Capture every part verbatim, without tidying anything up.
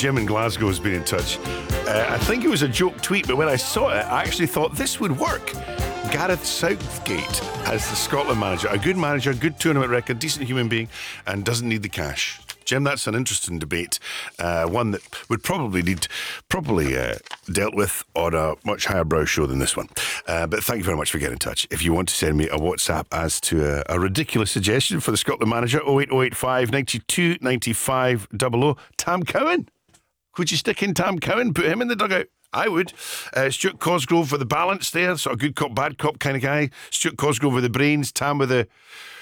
Jim in Glasgow has been in touch. Uh, I think it was a joke tweet, but when I saw it, I actually thought this would work. Gareth Southgate as the Scotland manager. A good manager, good tournament record, decent human being, and doesn't need the cash. Jim, that's an interesting debate, uh, one that would probably need probably uh, dealt with on a much higher brow show than this one. Uh, but thank you very much for getting in touch. If you want to send me a WhatsApp as to a, a ridiculous suggestion for the Scotland manager, oh eight oh eight five, nine two, nine five, double oh. Tam Cowan. Could you stick in Tam Cowan? Put him in the dugout. I would. Uh, Stuart Cosgrove for the balance there, sort of good cop, bad cop kind of guy. Stuart Cosgrove with the brains, Tam with the...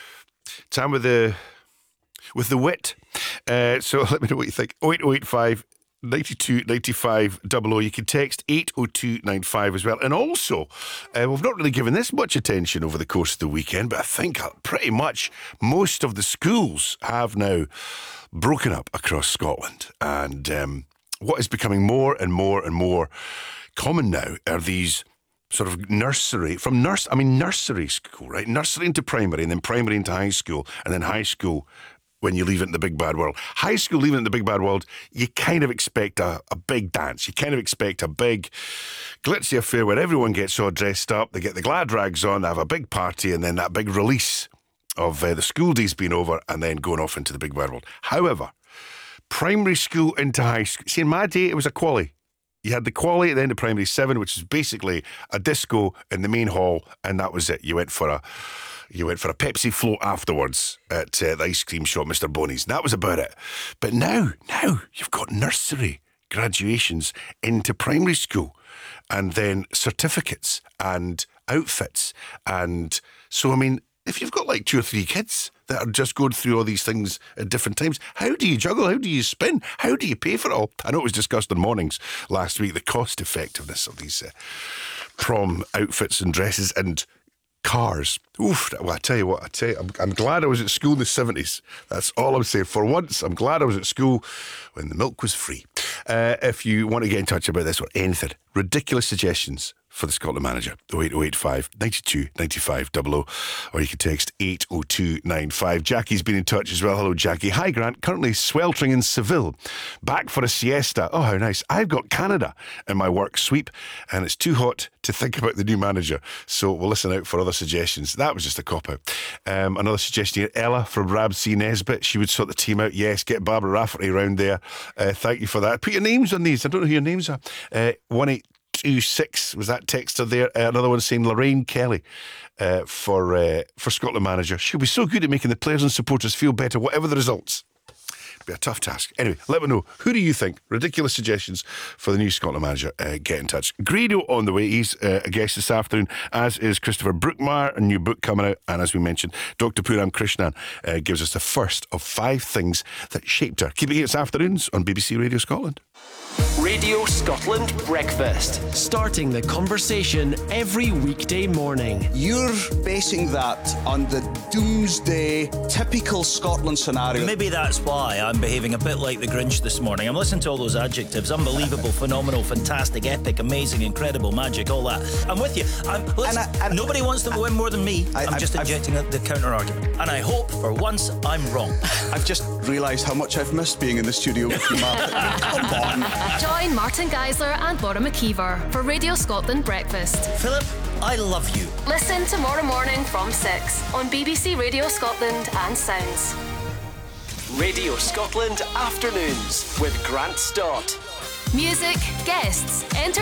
Tam with the... with the wit. Uh, so let me know what you think. oh eight oh eight five, nine two, nine five, double oh. You can text eight oh two nine five as well. And also, uh, we've not really given this much attention over the course of the weekend, but I think pretty much most of the schools have now broken up across Scotland. And um, what is becoming more and more and more common now are these sort of nursery, from nurse, I mean nursery school, right? Nursery into primary, and then primary into high school, and then high school when you leave it in the big bad world. High school, leaving it in the big bad world, you kind of expect a, a big dance. You kind of expect a big glitzy affair where everyone gets all dressed up, they get the glad rags on, they have a big party, and then that big release of uh, the school days being over and then going off into the big bad world. However, primary school into high school, see, in my day, it was a quali. You had the quali at the end of primary seven, which is basically a disco in the main hall, and that was it. You went for a you went for a Pepsi float afterwards at uh, the ice cream shop, Mister Boney's. That was about it. But now, now you've got nursery graduations into primary school, and then certificates and outfits, and so I mean, if you've got like two or three kids that are just going through all these things at different times, how do you juggle? How do you spin? How do you pay for it all? I know it was discussed on Mornings last week, the cost effectiveness of these uh, prom outfits and dresses and cars. Oof, well, I tell you what, I tell you, I'm, I'm glad I was at school in the seventies. That's all I'm saying. For once, I'm glad I was at school when the milk was free. Uh, if you want to get in touch about this or anything, ridiculous suggestions for the Scotland manager, oh eight oh eight five, nine two, nine five, double oh, or you can text eight oh two nine five. Jackie's been in touch as well. Hello, Jackie. Hi, Grant. Currently sweltering in Seville. Back for a siesta. Oh, how nice. I've got Canada in my work sweep, and it's too hot to think about the new manager. So we'll listen out for other suggestions. That was just a cop-out. Um, another suggestion here, Ella from Rabsy Nesbitt. She would sort the team out. Yes, get Barbara Rafferty around there. Uh, thank you for that. Put your names on these. I don't know who your names are. Uh, one eight two six was that texter there. Uh, another one saying Lorraine Kelly uh, for uh, for Scotland manager. She'll be so good at making the players and supporters feel better, whatever the results. Be a tough task. Anyway, let me know. Who do you think? Ridiculous suggestions for the new Scotland manager. Uh, get in touch. Grado on the way. He's uh, a guest this afternoon, as is Christopher Brookmeyer, a new book coming out. And as we mentioned, Doctor Puram Krishnan uh, gives us the first of five things that shaped her. Keep it here. It's afternoons on B B C Radio Scotland. Radio Scotland Breakfast. Starting the conversation every weekday morning. You're basing that on the doomsday, typical Scotland scenario. Maybe that's why I'm behaving a bit like the Grinch this morning. I'm listening to all those adjectives. Unbelievable, phenomenal, fantastic, epic, amazing, incredible, magic, all that. I'm with you. I'm, listen, and I, and nobody wants to win more than me. I, I'm just I've, injecting I've, the counter-argument. And I hope, for once, I'm wrong. I've just realised how much I've missed being in the studio with you, Martin. Come on. Join Martin Geisler and Laura McKeever for Radio Scotland Breakfast. Philip, I love you. Listen tomorrow morning from six on B B C Radio Scotland and Sounds. Radio Scotland Afternoons with Grant Stott. Music, guests, entertainment.